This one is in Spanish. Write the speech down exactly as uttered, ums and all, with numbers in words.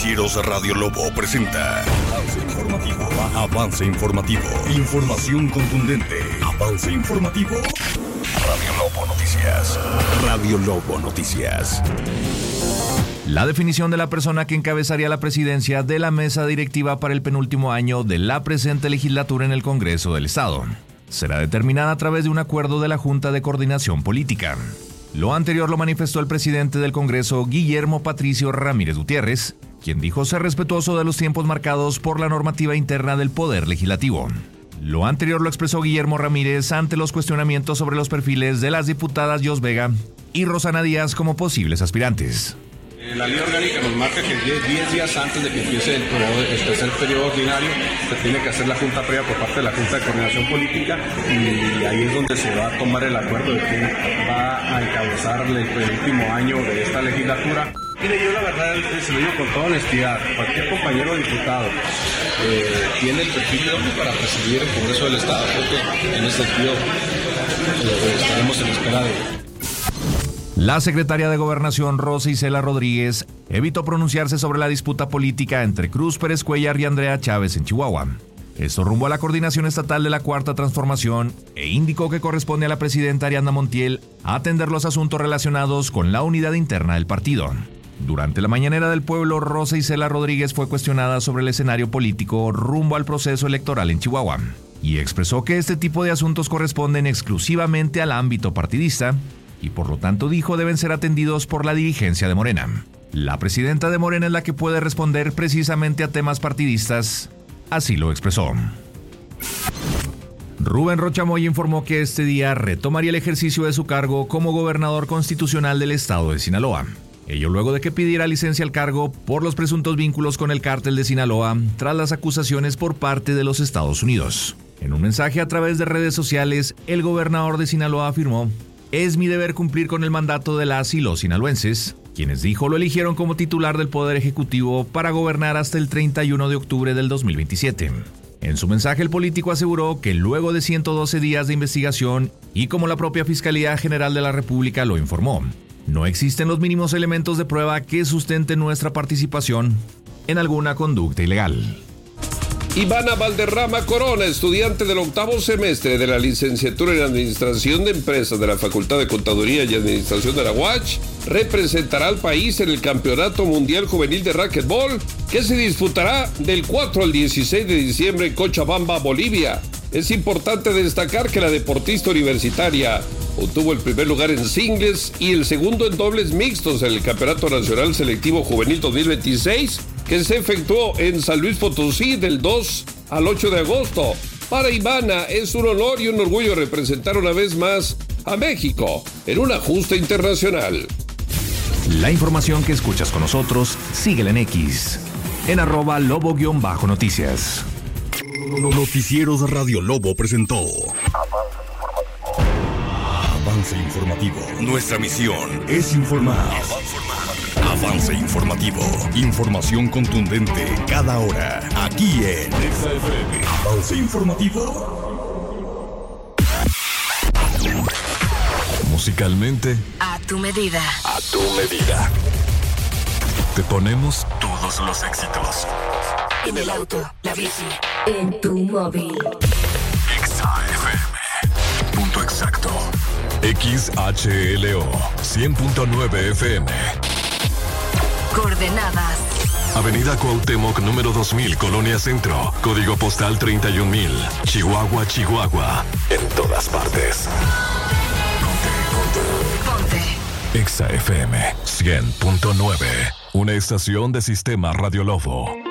Noticieros Radio Lobo presenta Avance Informativo. Avance Informativo. Información contundente. Avance Informativo. Radio Lobo Noticias. Radio Lobo Noticias. La definición de la persona que encabezaría la presidencia de la mesa directiva para el penúltimo año de la presente legislatura en el Congreso del Estado será determinada a través de un acuerdo de la Junta de Coordinación Política. Lo anterior lo manifestó el presidente del Congreso, Guillermo Patricio Ramírez Gutiérrez, quien dijo ser respetuoso de los tiempos marcados por la normativa interna del Poder Legislativo. Lo anterior lo expresó Guillermo Ramírez ante los cuestionamientos sobre los perfiles de las diputadas Jos Vega y Rosana Díaz como posibles aspirantes. La ley orgánica nos marca que diez días antes de que empiece el, periodo, el tercer periodo ordinario se tiene que hacer la junta previa por parte de la Junta de Coordinación Política y ahí es donde se va a tomar el acuerdo de quién va a encabezar el, el último año de esta legislatura. Mire, yo la verdad se lo digo con toda honestidad, cualquier compañero diputado eh, tiene el perfil para presidir el Congreso del Estado, porque en ese sentido eh, estaremos en espera de él. La secretaria de Gobernación, Rosa Isela Rodríguez, evitó pronunciarse sobre la disputa política entre Cruz Pérez Cuellar y Andrea Chávez en Chihuahua. Esto rumbo a la coordinación estatal de la Cuarta Transformación e indicó que corresponde a la presidenta Ariadna Montiel atender los asuntos relacionados con la unidad interna del partido. Durante la mañanera del pueblo, Rosa Isela Rodríguez fue cuestionada sobre el escenario político rumbo al proceso electoral en Chihuahua y expresó que este tipo de asuntos corresponden exclusivamente al ámbito partidista y por lo tanto dijo deben ser atendidos por la dirigencia de Morena. La presidenta de Morena es la que puede responder precisamente a temas partidistas, así lo expresó. Rubén Rocha Moya informó que este día retomaría el ejercicio de su cargo como gobernador constitucional del estado de Sinaloa. Ello luego de que pidiera licencia al cargo por los presuntos vínculos con el cártel de Sinaloa tras las acusaciones por parte de los Estados Unidos. En un mensaje a través de redes sociales, el gobernador de Sinaloa afirmó: "Es mi deber cumplir con el mandato de las y los sinaloenses", quienes dijo lo eligieron como titular del Poder Ejecutivo para gobernar hasta el treinta y uno de octubre del dos mil veintisiete. En su mensaje, el político aseguró que luego de ciento doce días de investigación, y como la propia Fiscalía General de la República lo informó, no existen los mínimos elementos de prueba que sustenten nuestra participación en alguna conducta ilegal. Ivana Valderrama Corona, estudiante del octavo semestre de la licenciatura en Administración de Empresas de la Facultad de Contaduría y Administración de la U A C H, representará al país en el Campeonato Mundial Juvenil de Racquetball, que se disputará del cuatro al dieciséis de diciembre en Cochabamba, Bolivia. Es importante destacar que la deportista universitaria obtuvo el primer lugar en singles y el segundo en dobles mixtos en el Campeonato Nacional Selectivo Juvenil dos mil veintiséis, que se efectuó en San Luis Potosí del dos al ocho de agosto. Para Ivana es un honor y un orgullo representar una vez más a México en una justa internacional. La información que escuchas con nosotros, síguela en X, en arroba lobo-noticias. Noticieros Radio Lobo presentó Avance Informativo. Nuestra misión es informar. Avance Informativo. Información contundente cada hora. Aquí en Exa F M. Avance Informativo. Musicalmente, a tu medida. A tu medida. Te ponemos todos los éxitos. En el auto, la bici, en tu móvil. Exa F M. Punto exacto. X H L O cien punto nueve F M. Coordenadas: Avenida Cuauhtémoc número dos mil, Colonia Centro. Código postal treinta y un mil. Chihuahua, Chihuahua. En todas partes. Ponte, ponte. Ponte. Exa F M cien punto nueve. Una estación de Sistema Radio Lobo.